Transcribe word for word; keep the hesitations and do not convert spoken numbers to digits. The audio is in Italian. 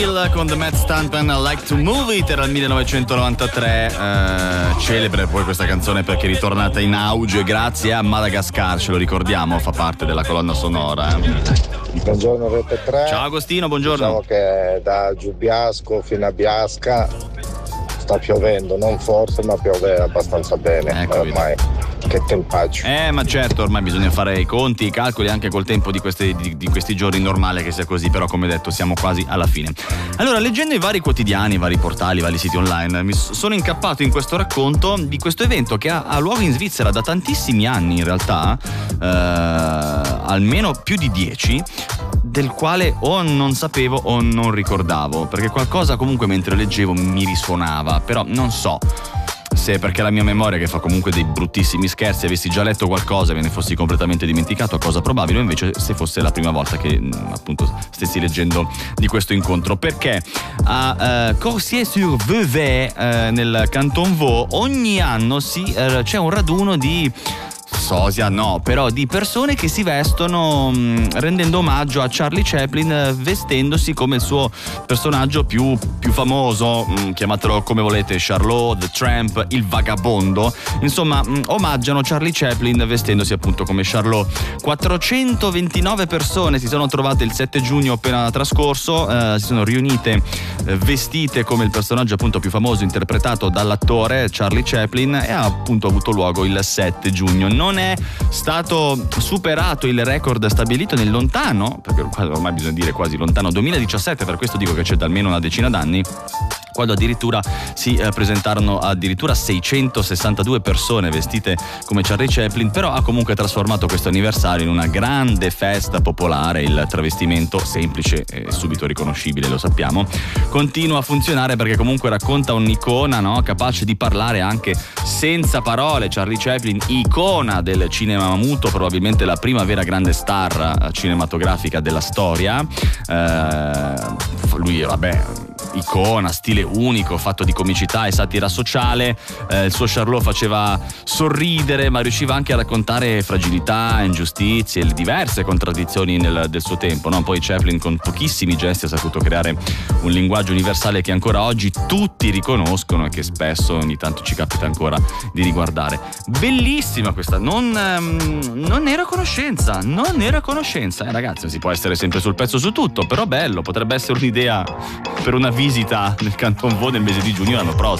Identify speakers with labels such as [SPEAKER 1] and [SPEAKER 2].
[SPEAKER 1] Con The Matt Stuntman, Like to Move It, era il millenovecentonovantatré, eh, celebre poi questa canzone perché è ritornata in auge grazie a Madagascar, ce lo ricordiamo, fa parte della colonna sonora.
[SPEAKER 2] Buongiorno Rete tre.
[SPEAKER 1] Ciao Agostino, buongiorno.
[SPEAKER 2] Diciamo che da Giubiasco fino a Biasca sta piovendo, non forse ma piove abbastanza bene,
[SPEAKER 1] ecco,
[SPEAKER 2] ormai che tempaggio.
[SPEAKER 1] Eh ma certo, ormai bisogna fare i conti, i calcoli anche col tempo di questi, di, di questi giorni, normale che sia così, però come detto siamo quasi alla fine. Allora, leggendo i vari quotidiani, i vari portali, i vari siti online, mi sono incappato in questo racconto di questo evento che ha, ha luogo in Svizzera da tantissimi anni in realtà, eh, almeno più di dieci, del quale o non sapevo o non ricordavo, perché qualcosa comunque mentre leggevo mi risuonava, però non so se perché la mia memoria, che fa comunque dei bruttissimi scherzi, avessi già letto qualcosa e me ne fossi completamente dimenticato, cosa probabile, o invece se fosse la prima volta che appunto stessi leggendo di questo incontro, perché a uh, Corsier-sur-Vevey, uh, nel Canton Vaud, ogni anno si, uh, c'è un raduno di sosia, no, però di persone che si vestono mh, rendendo omaggio a Charlie Chaplin, eh, vestendosi come il suo personaggio più, più famoso, mh, chiamatelo come volete, Charlot, The Tramp, il vagabondo, insomma mh, omaggiano Charlie Chaplin vestendosi appunto come Charlot. quattrocentoventinove persone si sono trovate il sette giugno appena trascorso, eh, si sono riunite eh, vestite come il personaggio appunto più famoso interpretato dall'attore Charlie Chaplin, e ha appunto avuto luogo il sette giugno. Non è stato superato il record stabilito nel lontano, perché ormai bisogna dire quasi lontano, duemiladiciassette, per questo dico che c'è da almeno una decina d'anni, quando addirittura si eh, presentarono addirittura seicentosessantadue persone vestite come Charlie Chaplin. Però ha comunque trasformato questo anniversario in una grande festa popolare. Il travestimento, semplice e subito riconoscibile, lo sappiamo, continua a funzionare perché comunque racconta un'icona, no? Capace di parlare anche senza parole. Charlie Chaplin, icona del cinema muto, probabilmente la prima vera grande star cinematografica della storia. Eh, lui, vabbè, icona, stile unico, fatto di comicità e satira sociale. Eh, il suo Charlot faceva sorridere, ma riusciva anche a raccontare fragilità, ingiustizie, le diverse contraddizioni nel, del suo tempo, no? Poi Chaplin con pochissimi gesti ha saputo creare un linguaggio universale che ancora oggi tutti riconoscono e che spesso ogni tanto ci capita ancora di riguardare. Bellissima questa, non, um, non ero a conoscenza, non ero a conoscenza. Eh, ragazzi, si può essere sempre sul pezzo su tutto, però bello, potrebbe essere un'idea per una visita nel Canton Vaud nel mese di giugno l'anno prossimo.